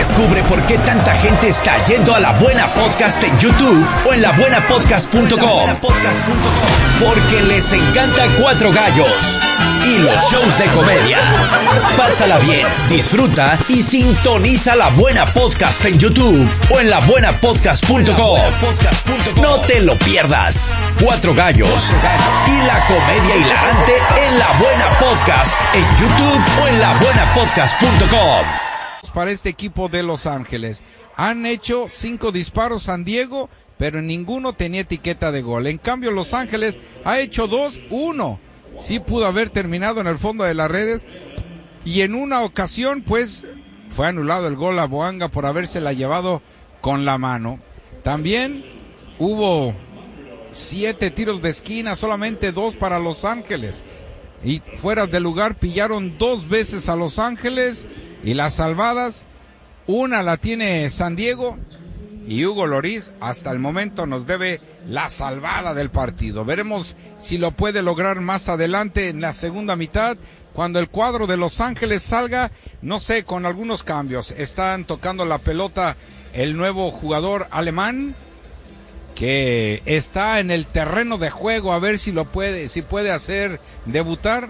Descubre por qué tanta gente está yendo a La Buena Podcast en YouTube o en labuenapodcast.com. Porque les encanta Cuatro Gallos y los shows de comedia. Pásala bien, disfruta y sintoniza La Buena Podcast en YouTube o en labuenapodcast.com. No te lo pierdas. Cuatro Gallos y la comedia hilarante en La Buena Podcast en YouTube o en labuenapodcast.com. Para este equipo de Los Ángeles han hecho 5 disparos San Diego, pero ninguno tenía etiqueta de gol. En cambio Los Ángeles ha hecho 2, 1 sí pudo haber terminado en el fondo de las redes, y en una ocasión pues fue anulado el gol a Boanga por habérsela llevado con la mano. También hubo 7 tiros de esquina, solamente 2 para Los Ángeles, y fuera de lugar pillaron 2 veces a Los Ángeles. Y las salvadas, una la tiene San Diego, y Hugo Lloris hasta el momento nos debe la salvada del partido. Veremos si lo puede lograr más adelante en la segunda mitad, cuando el cuadro de Los Ángeles salga, no sé, con algunos cambios. Están tocando la pelota el nuevo jugador alemán, que está en el terreno de juego, a ver si puede hacer debutar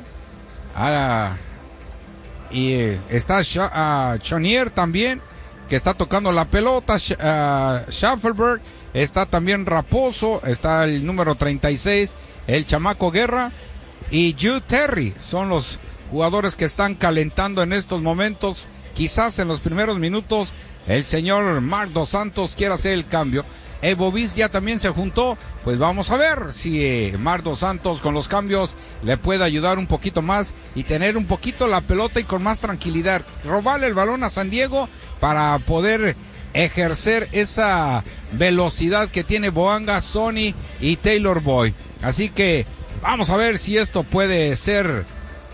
y está Chonier también, que está tocando la pelota. Schaffelberg, está también Raposo, está el número 36, el chamaco Guerra, y Jude Terry. Son los jugadores que están calentando en estos momentos. Quizás en los primeros minutos el señor Marc Dos Santos quiera hacer el cambio. Bovis ya también se juntó, pues vamos a ver si Marc Dos Santos con los cambios le puede ayudar un poquito más y tener un poquito la pelota y con más tranquilidad, robarle el balón a San Diego para poder ejercer esa velocidad que tiene Boanga, Sonny y Taylor Boyd. Así que vamos a ver si esto puede ser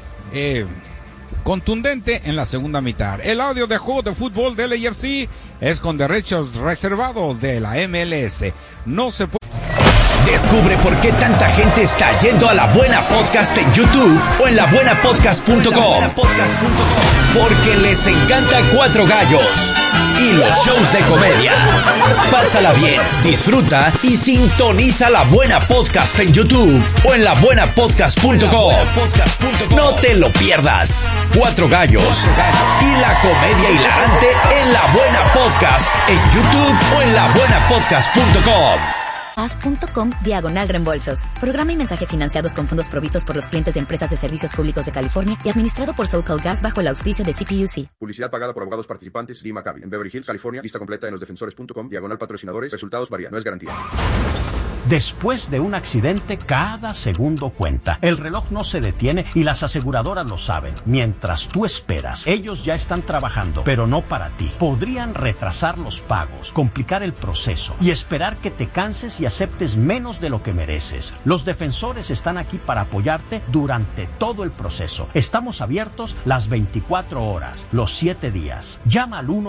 contundente en la segunda mitad. El audio de juego de fútbol del AFC es con derechos reservados de la MLS. No se puede... Descubre por qué tanta gente está yendo a La Buena Podcast en YouTube o en labuenapodcast.com. Porque les encanta Cuatro Gallos y los shows de comedia. Pásala bien, disfruta y sintoniza La Buena Podcast en YouTube o en labuenapodcast.com. No te lo pierdas. Cuatro Gallos y la comedia hilarante en La Buena Podcast en YouTube o en labuenapodcast.com. As.com/reembolsos. Programa y mensaje financiados con fondos provistos por los clientes de empresas de servicios públicos de California y administrado por SoCalGas bajo el auspicio de CPUC. Publicidad pagada por abogados participantes. Lee Maccabi. En Beverly Hills, California. Lista completa en losdefensores.com/patrocinadores. Resultados varían. No es garantía. Después de un accidente, cada segundo cuenta. El reloj no se detiene y las aseguradoras lo saben. Mientras tú esperas, ellos ya están trabajando, pero no para ti. Podrían retrasar los pagos, complicar el proceso y esperar que te canses y aceptes menos de lo que mereces. Los defensores están aquí para apoyarte durante todo el proceso. Estamos abiertos las 24 horas, los 7 días. Llama al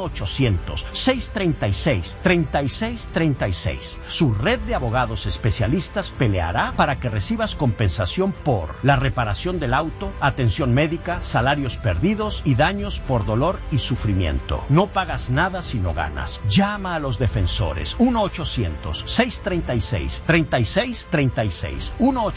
1-800-636-3636. Su red de abogados especialistas peleará para que recibas compensación por la reparación del auto, atención médica, salarios perdidos y daños por dolor y sufrimiento. No pagas nada si no ganas. Llama a los defensores. 1-800-636-3636.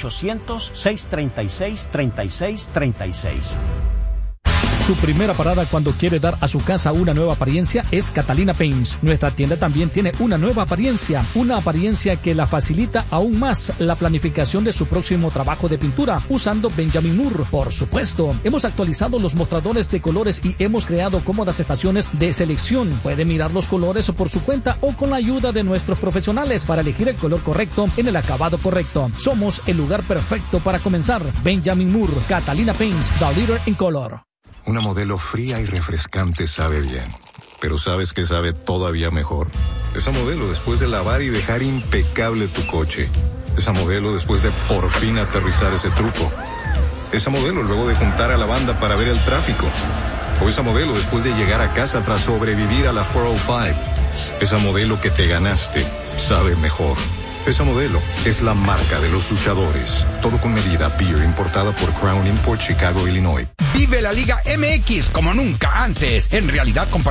1-800-636-3636. Su primera parada cuando quiere dar a su casa una nueva apariencia es Catalina Paints. Nuestra tienda también tiene una nueva apariencia que la facilita aún más la planificación de su próximo trabajo de pintura usando Benjamin Moore. Por supuesto, hemos actualizado los mostradores de colores y hemos creado cómodas estaciones de selección. Puede mirar los colores por su cuenta o con la ayuda de nuestros profesionales para elegir el color correcto en el acabado correcto. Somos el lugar perfecto para comenzar. Benjamin Moore, Catalina Paints, the leader in color. Una Modelo fría y refrescante sabe bien, pero ¿sabes qué sabe todavía mejor? Esa Modelo después de lavar y dejar impecable tu coche. Esa Modelo después de por fin aterrizar ese truco. Esa Modelo luego de juntar a la banda para ver el tráfico. O esa Modelo después de llegar a casa tras sobrevivir a la 405. Esa Modelo que te ganaste sabe mejor. Esa Modelo es la marca de los luchadores. Todo con medida. Beer importada por Crown Import, Chicago, Illinois. Vive la Liga MX como nunca antes. En realidad,